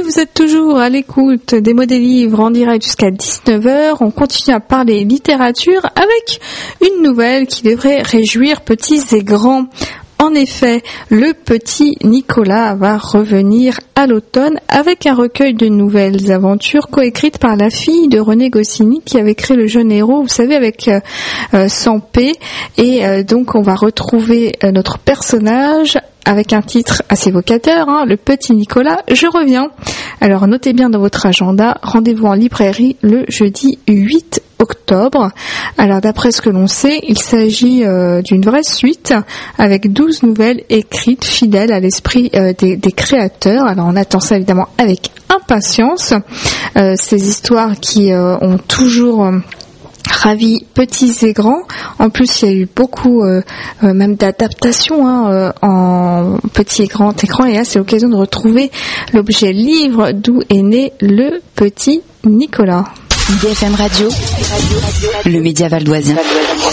vous êtes toujours à l'écoute des mots des livres en direct jusqu'à 19h. On continue à parler littérature avec une nouvelle qui devrait réjouir petits et grands. En effet, le petit Nicolas va revenir à l'automne avec un recueil de nouvelles aventures coécrites par la fille de René Goscinny qui avait créé le jeune héros, vous savez, avec Sampé. Et donc on va retrouver notre personnage avec un titre assez évocateur, le petit Nicolas, je reviens. Alors notez bien dans votre agenda, rendez-vous en librairie le jeudi 8 octobre. Alors d'après ce que l'on sait, il s'agit d'une vraie suite avec 12 nouvelles écrites fidèles à l'esprit des créateurs. Alors on attend ça évidemment avec impatience. Ces histoires qui ont toujours ravi petits et grands. En plus, il y a eu beaucoup même d'adaptations en petit et grand écran. Et là, c'est l'occasion de retrouver l'objet livre d'où est né le petit Nicolas. BFM Radio, le média valdoisien.